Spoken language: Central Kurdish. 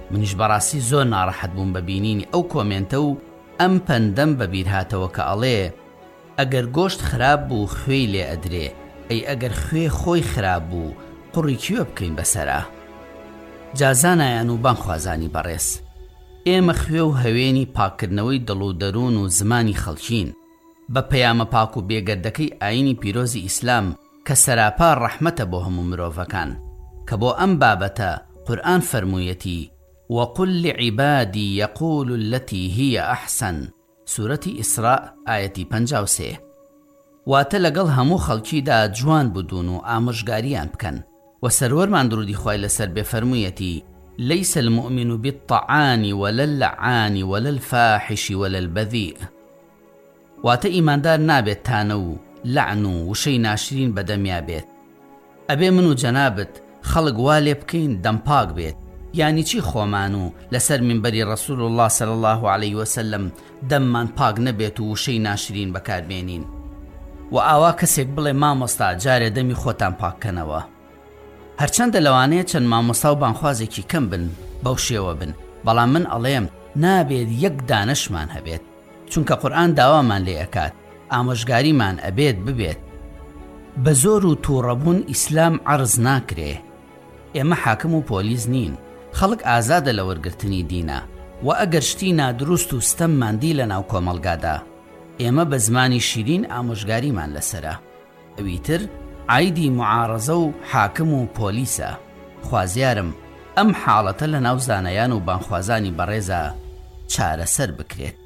منیش بەڕاستی زۆر ناڕەحەت بووم بە بینینی ئەو کۆمێنتە و ئەم پەندەم بەبیر هاتەوە کە ئەڵێ ئەگەر گۆشت خراپ بوو خوێی لێ ئەدرێ، ئەی ئەگەر خوێ خۆی خراپ بوو قوڕی کوێ بکەین بەسەرا. جازانایان و بانخوازانی بەڕێز، ئێمە خوێ و هەوێنی پاکردنەوەی دڵ و دەروون و زمانی خەڵکین بە پەیامە پاک و بێگەردەکەی ئاینی پیرۆزی ئیسلام کە سەراپا ڕەحمەتە بۆ هەموو مرۆڤەکان، کە بۆ ئەم بابەتە قورئان فەرموویەتی وَقُل لِعِبَادِي يَقُولُوا الَّتِي هِيَ أَحْسَنُ سوورەتی ئیسراء ئایەتی 53. واتە لەگەڵ هەموو خەڵکیدا جوان بدون و ئامۆژگاریان بکەن. و سەروەرمان درودی خوای لەسەر بێ فەرموویەتی لەیسە المؤمن بالطعان ولا اللعان ولا الفاحش ولا البذيء. واتە ئیماندار نابێت تانە و لعن و وشەی ناشرین بەدەمیا بێت. ئەبێ من و جەنابەت خەڵک وا لێ بکەین دەمپاک بێت، یعنی چی خۆمان و لەسەر منبەری ڕەسوول الله صلی الله عليه وسلم دەممان پاک نەبێت و وشەی ناشرین بەکاربێنین. و ئاوا کەسێک بڵێ مامۆستا جارێ دەمی خۆتان پاککەنەوە. هەرچەندە لەوانەیە چەند مامۆستا و بانخوازێکی کەم بن بەو شێوە بن، بەڵام من ئەڵێم نابێت یەک دانەشمان هەبێت، چونکە قورئان داوامان لێ ئەکات ئامۆژگاریمان ئەبێت ببێت. بە زۆر و تووڕەبوون ئیسلام عەرز ناکرێ. ئێمە حاکم و پۆلیس نین، خەڵک ئازادە لە وەرگرتنی دینە، و ئەگەر شتی نادروست و ستەممان دی لە ناو کۆمەڵگادا، ئێمە بە زمانی شیرین ئامۆژگاریمان لەسەرە. ئەویتر عایدی معارەزە و حاکم و پۆلیسە. خوازیارم ئەم حاڵەتە لە ناو زانایان و بانخوازانی بەڕێزە چارەسەر بکرێت.